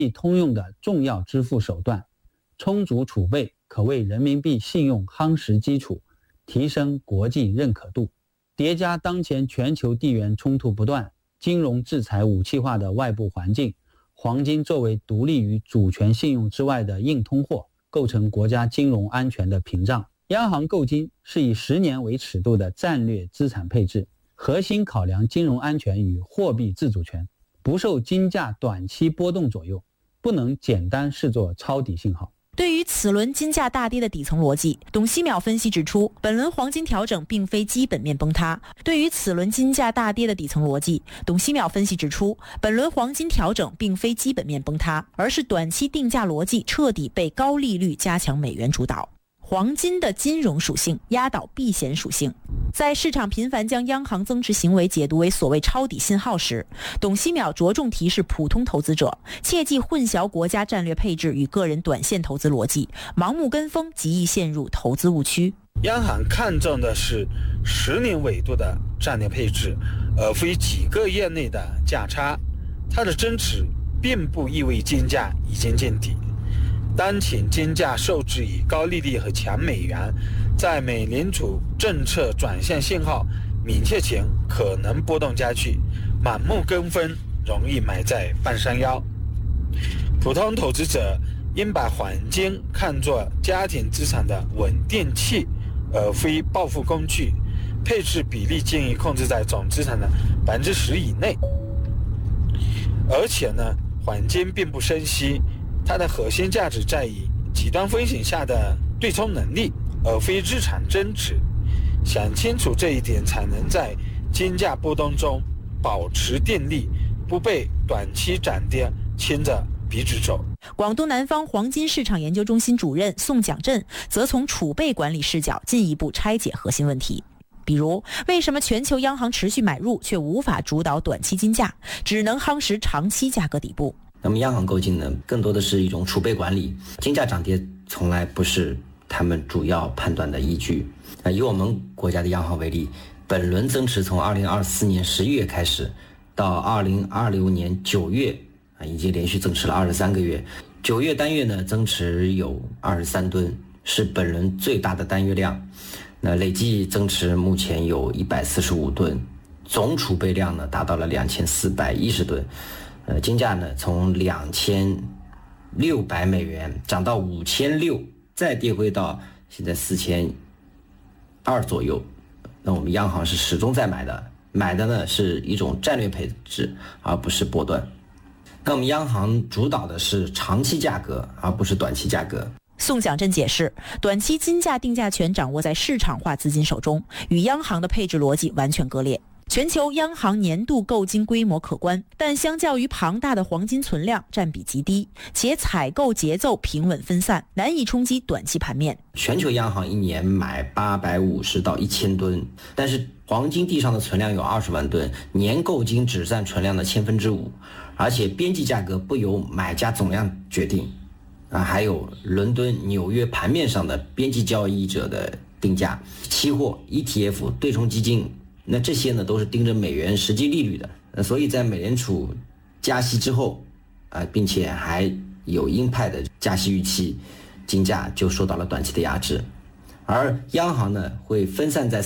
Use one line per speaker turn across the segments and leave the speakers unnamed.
通用的重要支付手段，充足储备可为人民币信用夯实基础，提升国际认可度。叠加当前全球地缘冲突不断、金融制裁武器化的外部环境，黄金作为独立于主权信用之外的硬通货，构成国家金融安全的屏障。央行购金是以10年为尺度的战略资产配置，核心考量金融安全与货币自主权，不受金价短期波动左右，不能简单视作抄底信号。
对于此轮金价大跌的底层逻辑，董希淼分析指出，本轮黄金调整并非基本面崩塌。对于此轮金价大跌的底层逻辑，董希淼分析指出，本轮黄金调整并非基本面崩塌，而是短期定价逻辑彻底被高利率加强美元主导。黄金的金融属性压倒避险属性。在市场频繁将央行增持行为解读为所谓抄底信号时，董希淼着重提示普通投资者切忌混淆国家战略配置与个人短线投资逻辑，盲目跟风极易陷入投资误区。
央行看重的是10年维度的战略配置，而非几个月内的价差。它的增持并不意味金价已经见底。当前金价受制于高利率和强美元，在美联储政策转向信号明确前可能波动加剧，盲目跟风容易埋在半山腰。普通投资者应把黄金看作家庭资产的稳定器，而非暴富工具，配置比例建议控制在总资产的10%以内。而且呢，黄金并不生息，它的核心价值在于极端风险下的对冲能力，而非日常增值。想清楚这一点，才能在金价波动中保持定力，不被短期涨跌牵着鼻子走。
广东南方黄金市场研究中心主任宋蒋震则从储备管理视角进一步拆解核心问题。比如，为什么全球央行持续买入却无法主导短期金价，只能夯实长期价格底部？
那么央行购金呢，更多的是一种储备管理，金价涨跌从来不是他们主要判断的依据。以我们国家的央行为例，本轮增持从2024年11月开始，到2026年9月已经连续增持了23个月。9月单月呢，增持有23吨，是本轮最大的单月量。那累计增持目前有145吨，总储备量呢达到了2410吨。金价呢从2600美元涨到5600，再跌回到现在4200左右。那我们央行是始终在买的呢是一种战略配置，而不是波段。那我们央行主导的是长期价格，而不是短期价格。
宋蒋震解释，短期金价定价权掌握在市场化资金手中，与央行的配置逻辑完全割裂。全球央行年度购金规模可观，但相较于庞大的黄金存量占比极低，且采购节奏平稳分散，难以冲击短期盘面。
全球央行一年买850到1000吨，但是黄金地上的存量有20万吨，年购金只占存量的5%，而且边际价格不由买家总量决定。还有伦敦、纽约盘面上的边际交易者的定价、期货、ETF、对冲基金，那这些呢都是盯着美元实际利率的。所以在美联储加息之后，并且还有鹰派的加息预期，金价就受到了短期的压制。而央行呢会分散在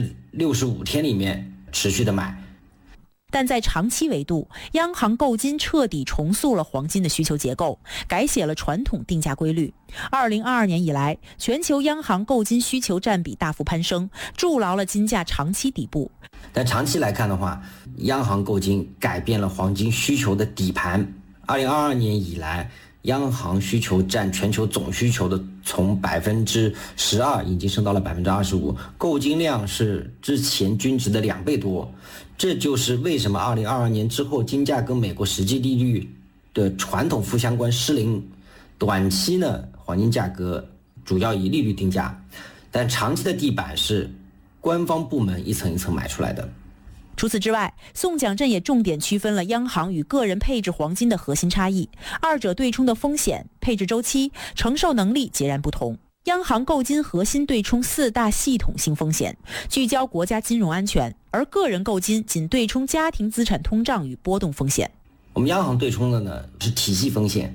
365天里面持续的买。
但在长期维度，央行购金彻底重塑了黄金的需求结构，改写了传统定价规律。2022年以来，全球央行购金需求占比大幅攀升，筑牢了金价长期底部。
但长期来看的话，央行购金改变了黄金需求的底盘。2022年以来，央行需求占全球总需求的从12%已经升到了25%，购金量是之前均值的2倍多。这就是为什么2022年之后金价跟美国实际利率的传统负相关失灵。短期呢，黄金价格主要以利率定价，但长期的地板是官方部门一层一层买出来的。
除此之外，宋蒋震也重点区分了央行与个人配置黄金的核心差异，二者对冲的风险、配置周期、承受能力截然不同。央行购金核心对冲4大系统性风险，聚焦国家金融安全，而个人购金仅对冲家庭资产通胀与波动风险。
我们央行对冲的呢是体系风险，